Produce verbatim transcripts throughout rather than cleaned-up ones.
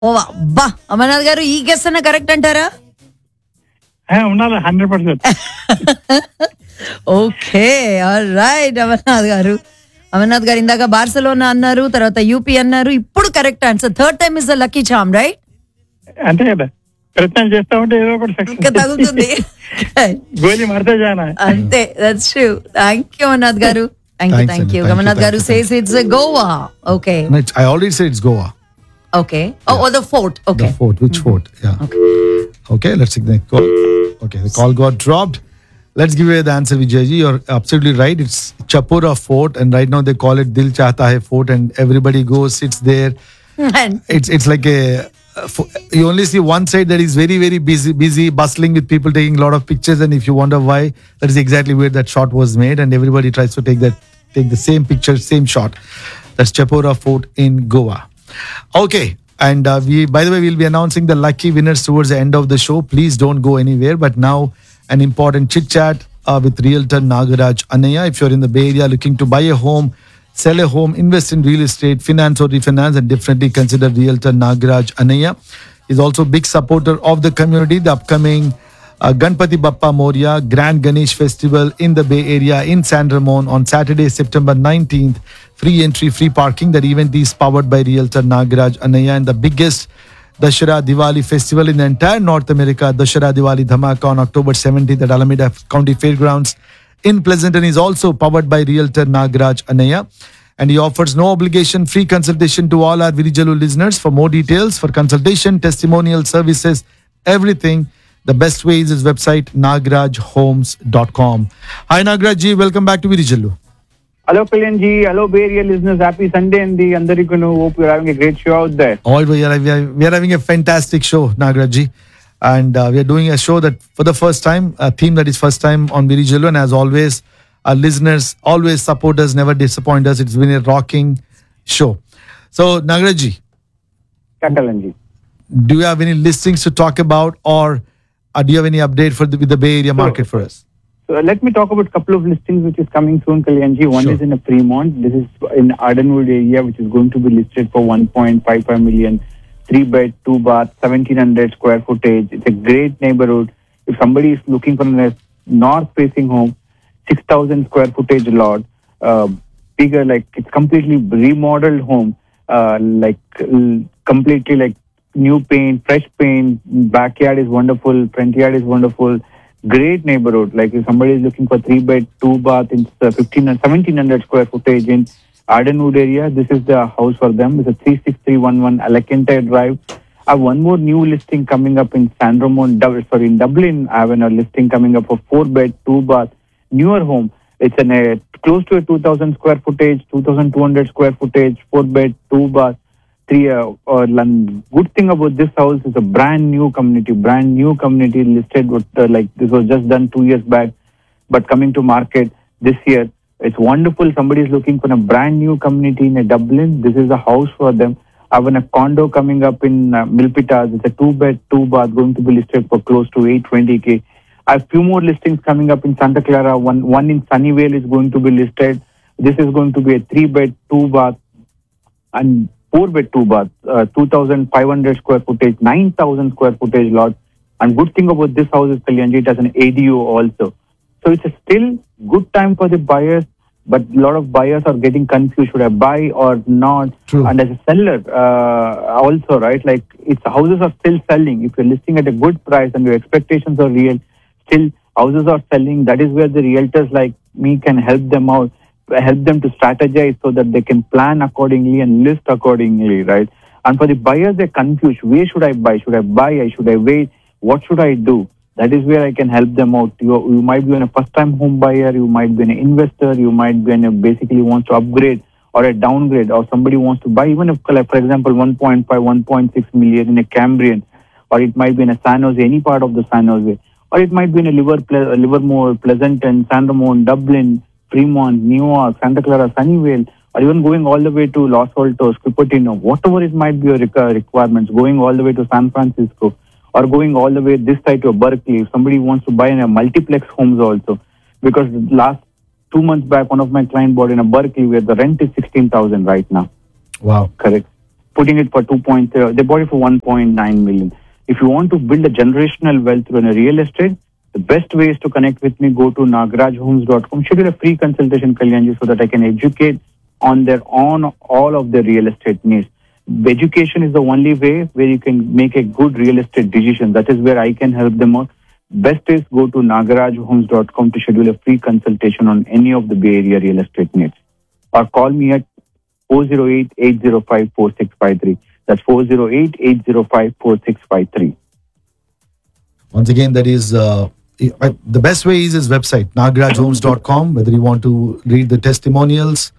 ఓ అబ్బా అమర్నాథ్ గారు ఈ గెస్ అన్న కరెక్ట్ అంటారా? ఉండాలి hundred percent. Okay all right Amarnath గారు. అమర్నాథ్ గారు ఇందాక బార్సలోనా అన్నారు, తర్వాత యూపీ అన్నారు, ఇప్పుడు correct answer. Third time is the lucky charm, right? అంతే కదా, ప్రయత్నం చేస్తా ఉంటే ఏదో ఒకటి ఇంకా సక్సెస్ తగులుతుంది. గోలీ మడతా జానా. అంతే, that's true. Thank you Amarnath గారు. Thank you Thanks, thank you. Anna. Thank Amarnath you, గారు thank you, says it's Goa. Okay No, it's- I already said it's Goa. Okay. Oh the fort. Okay The fort. Which fort? Yeah. Okay, let's take the call. Okay, the call got dropped. Let's give you the answer, Vijayji. You're absolutely right. It's Chapora Fort, and right now they call it Dil Chahta Hai Fort, and everybody goes, sits there. It's it's like a uh, fo- you only see one side that is very very busy, busy, bustling with people taking a lot of pictures, and if you wonder why, that is exactly where that shot was made, and everybody tries to take that take the same picture, same shot. That's Chapora Fort in Goa. Okay. And uh, we, by the way, we'll be announcing the lucky winners towards the end of the show. Please don't go anywhere. But now, an important chit chat uh, with Realtor Nagaraj Anaya. If you're in the Bay Area looking to buy a home, sell a home, invest in real estate, finance or refinance, and definitely consider Realtor Nagaraj Anaya. He's also a big supporter of the community. The upcoming uh, Ganpati Bappa Moria Grand Ganesh Festival in the Bay Area in San Ramon on Saturday, September nineteenth. Free entry, free parking. That event is powered by Realtor Nagaraj Anaya, and the biggest Dashara Diwali festival in the entire North America. Dashara Diwali Dhamaka on October seventeenth at Alameda County Fairgrounds in Pleasanton is also powered by Realtor Nagaraj Anaya. And he offers no obligation free consultation to all our Virijalu listeners. For more details, for consultation, testimonial services, everything, the best way is his website, nagaraj homes dot com. Hi Nagaraj ji, welcome back to Virijalu. Hello Kalyan G, hello bay area listeners, happy Sunday అండి అందరికీ. Hope you are having a great show out there. All we are, we are we are having a fantastic show, Nagaraj ji, and uh, we are doing a show that for the first time, a theme that is first time on Virijalu, and as always, our listeners always support us, never disappoint us. It's been a rocking show. So Nagaraj ji, Kalyan G, do you have any listings to talk about, or uh, do you have any update for the, with the Bay Area market for us? So let me talk about a couple of listings which is coming soon, Kalyan ji. One Sure. is in a Fremont. This is in Ardenwood area, which is going to be listed for one point five five million. Three bed, two bath, seventeen hundred square footage. It's a great neighborhood. If somebody is looking for a north-facing home, six thousand square footage lot, uh, bigger, like it's completely remodeled home, uh, like l- completely like new paint, fresh paint. Backyard is wonderful. Front yard is wonderful. Great neighborhood. Like if somebody is looking for three bed, two bath in uh, fifteen and seventeen hundred square footage in Ardenwood area, this is the house for them. It's a three six three one one Alakente Drive. I have one more new listing coming up in San Ramon, Dub- sorry, in Dublin. I have a listing coming up for four bed, two bath, newer home. It's an uh, close to a two thousand square footage, two thousand two hundred square footage, four bed, two bath. Three, uh, uh, good thing about this house is a brand new community, brand new community listed with, uh, like this was just done two years back, but coming to market this year. It's wonderful. Somebody is looking for a brand new community in a Dublin. This is a house for them. I have a condo coming up in uh, Milpitas. It's a two bed, two bath, going to be listed for close to eight twenty K. I have few more listings coming up in Santa Clara. One, one in Sunnyvale is going to be listed. This is going to be a three bed, two bath, and four bed, two bath, uh, two thousand five hundred square footage, nine thousand square footage lot. And good thing about this house is, Kalyanji, it has an A D O also. So it's a still good time for the buyers, but a lot of buyers are getting confused. Should I buy or not? True. And as a seller, uh, also, right, like it's houses are still selling. If you're listing at a good price and your expectations are real, still houses are selling. That is where the realtors like me can help them out. Help them to strategize so that they can plan accordingly and list accordingly, right? And for the buyers, they're confused. Where should I buy? Should I buy? Should I wait? What should I do? That is where I can help them out. You, you might be a first-time home buyer. You might be an investor. You might be an, basically wants to upgrade or a downgrade, or somebody wants to buy even if, like, for example, one point five, one point six million in a Cambrian, or it might be in a San Jose, any part of the San Jose, or it might be in a Liver, Livermore, Pleasanton, San Ramon, Dublin, Fremont, Newark, Santa Clara, Sunnyvale, or even going all the way to Los Altos, Cupertino, whatever it might be your requ- requirements, going all the way to San Francisco, or going all the way this side to Berkeley. If somebody wants to buy in a multiplex homes also, because last two months back, one of my clients bought in a Berkeley where the rent is sixteen thousand right now. Wow. Correct. putting it for two point, uh, they bought it for one point nine million. If you want to build a generational wealth through a real estate, the best way is to connect with me. Go to nagaraj homes dot com. Schedule a free consultation, Kalyanji, so that I can educate on their on all of their real estate needs. Education is the only way where you can make a good real estate decision. That is where I can help them out. Best is go to nagaraj homes dot com to schedule a free consultation on any of the Bay Area real estate needs. Or call me at four oh eight, eight oh five, four six five three. That's four oh eight, eight oh five, four six five three. Once again, that is uh, the best way is his website, nagaraj homes dot com. Whether you want to read the testimonials,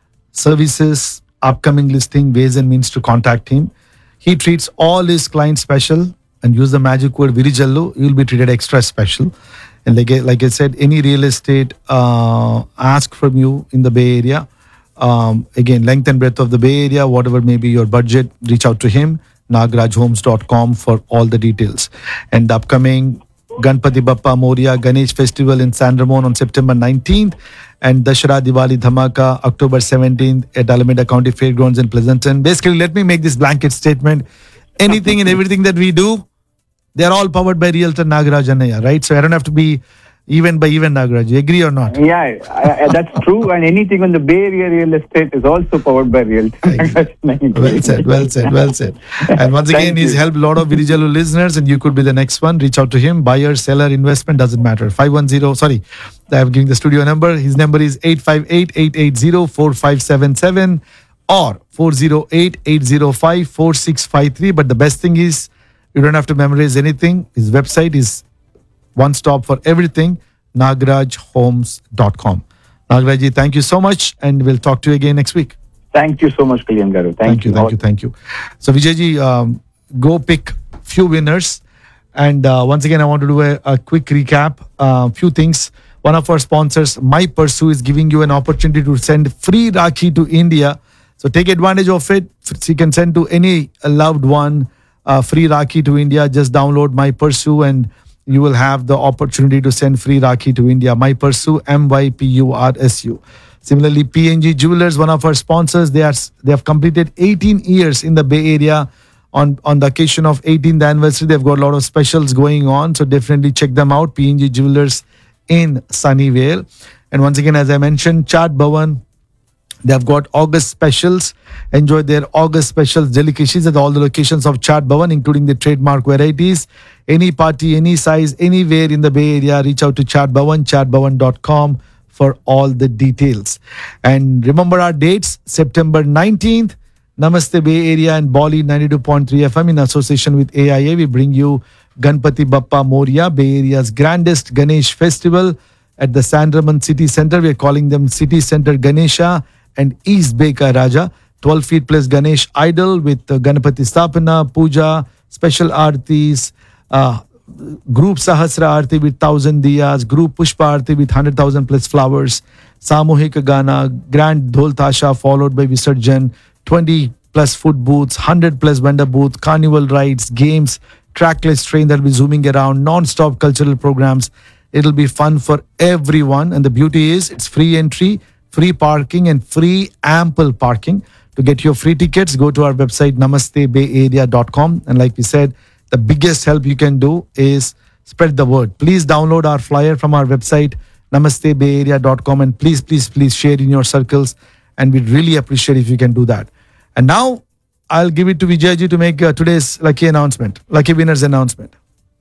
services, upcoming listing, ways and means to contact him. He treats all his clients special, and use the magic word Virijallu, you will be treated extra special. And like, I- like I said, any real estate uh, ask from you in the Bay Area, um, again, length and breadth of the Bay Area, whatever may be your budget, reach out to him, nagaraj homes dot com for all the details. And the upcoming Ganpati Bappa Moria Ganesh Festival in San Ramon on September nineteenth, and Dashara Diwali Dhamaka October seventeenth at Alameda County Fairgrounds in Pleasanton. Basically, let me make this blanket statement. Anything and everything that we do, they're all powered by Realtor Nagaraj Annaya, right? So I don't have to be even by even Nagaraj. You agree or not? Yeah, I, I, that's true. And anything on the Bay Area real estate is also powered by Realtor Nagaraj Annaya. Well said, well said, well said. And once again, Thank he's you. helped a lot of Virijallu listeners, and you could be the next one. Reach out to him. Buyer, seller, investment, doesn't matter. five one zero, sorry, I'm giving the studio number. His number is eight five eight, eight eight zero, four five seven seven or four oh eight, eight oh five, four six five three. But the best thing is, you don't have to memorize anything. His website is one stop for everything, nagaraj homes dot com. Nagarajji, thank you so much, and we'll talk to you again next week. Thank you so much, Kalyan Garu. Thank, Thank you, thank you, thank you. So Vijayji, um, go pick few winners. And uh, once again, I want to do a, a quick recap. A few things. One of our sponsors, My Pursue, is giving you an opportunity to send free Rakhi to India. So take advantage of it. So you can send to any loved one uh, free Rakhi to India. Just download My Pursue and you will have the opportunity to send free Rakhi to India. My Pursue, M Y P U R S U. Similarly, P N G Jewelers, one of our sponsors, they are they have completed eighteen years in the Bay Area. On, on the occasion of eighteenth anniversary, they've got a lot of specials going on. So definitely check them out. P N G Jewelers in Sunnyvale. And once again, as I mentioned, Chaat Bhavan, they have got August specials. Enjoy their August specials delicacies at all the locations of Chaat Bhavan, including the trademark varieties. Any party, any size, anywhere in the Bay Area, reach out to Chaat Bhavan, chaat bhavan dot com for all the details. And remember our dates, September nineteenth, Namaste Bay Area and Bali ninety-two point three F M in association with A I A. We bring you Ganpati Bappa Moria, Bay Area's grandest Ganesh festival at the San Ramon City Center. We are calling them City Center Ganesha and East Beka Raja. twelve feet plus Ganesh idol with uh, Ganapati Stapana, Puja, special Aartis, uh, group Sahasra Aarti with thousand diyas, group Pushpa Aarti with one hundred thousand plus flowers, Samohika Gana, grand Dhol Tasha followed by Visarjan, twenty plus food booths, one hundred plus vendor booth, carnival rides, games, trackless train that will be zooming around, non-stop cultural programs. It'll be fun for everyone. And the beauty is it's free entry, free parking and free ample parking. To get your free tickets, go to our website, namaste bay area dot com. And like we said, the biggest help you can do is spread the word. Please download our flyer from our website, namaste bay area dot com. And please, please, please share in your circles. And we'd really appreciate if you can do that. And now I'll give it to Vijayji to make uh, today's lucky announcement, lucky winners announcement.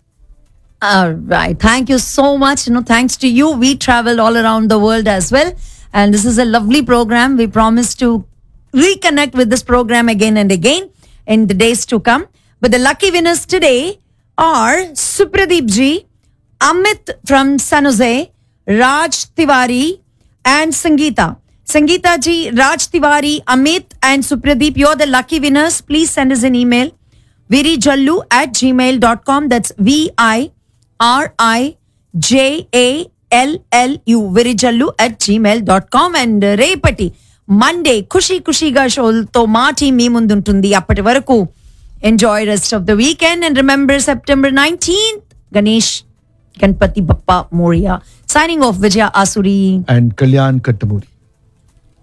All right. Thank you so much. You know, thanks to you, we travel all around the world as well. And this is a lovely program. We promise to reconnect with this program again and again in the days to come. But the lucky winners today are Supradeep Ji, Amit from San Jose, Raj Tiwari, and Sangeeta. Sangeeta Ji, Raj Tiwari, Amit, and Supradeep, you're the lucky winners. Please send us an email. virijallu at gmail dot com. That's V I R I J A L L U. Virijallu at gmail dot com. And uh, Repati, Monday, Kushi Kushiga show to ma team me munduntundi appati varaku. Enjoy rest of the weekend. And remember, September nineteenth, Ganesh Ganpati Bappa Moria. Signing off, Vijaya Asuri. And Kalyan Kattamuri.